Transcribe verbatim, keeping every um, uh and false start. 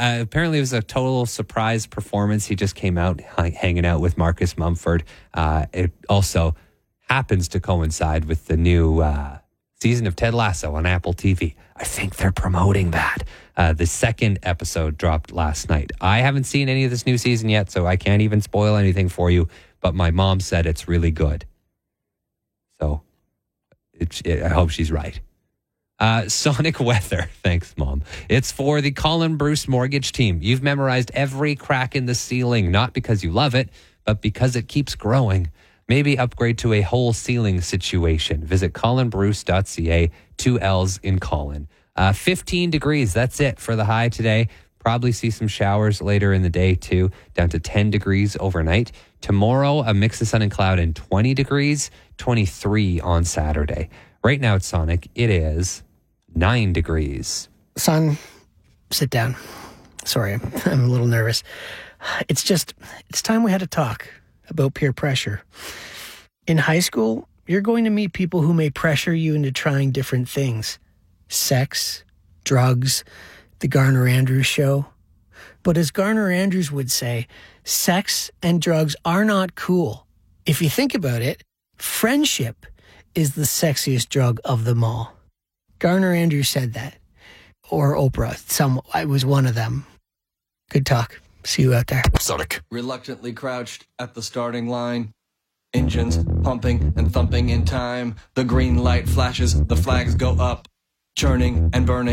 uh, apparently it was a total surprise performance. He just came out h- hanging out with Marcus Mumford. Uh, it also happens to coincide with the new uh, season of Ted Lasso on Apple T V. I think they're promoting that. Uh, the second episode dropped last night. I haven't seen any of this new season yet, so I can't even spoil anything for you, but my mom said it's really good. So it, it, I hope she's right. Uh, Sonic weather. Thanks, Mom. It's for the Colin Bruce Mortgage Team. You've memorized every crack in the ceiling, not because you love it, but because it keeps growing. Maybe upgrade to a whole ceiling situation. Visit colin bruce dot c a, two L's in Colin. Uh, fifteen degrees. That's it for the high today. Probably see some showers later in the day, too. Down to ten degrees overnight. Tomorrow, a mix of sun and cloud and twenty degrees, twenty-three on Saturday. Right now at Sonic, it is nine degrees. Son, sit down. Sorry, I'm, I'm a little nervous. It's just, it's time we had to talk about peer pressure. In high school, you're going to meet people who may pressure you into trying different things. Sex, drugs, the Garner Andrews show. But as Garner Andrews would say, sex and drugs are not cool. If you think about it, friendship is the sexiest drug of them all. Garner Andrews said that. Or Oprah. Some, I was one of them. Good talk. See you out there. Sonic. Reluctantly crouched at the starting line. Engines pumping and thumping in time. The green light flashes, the flags go up. Churning and burning.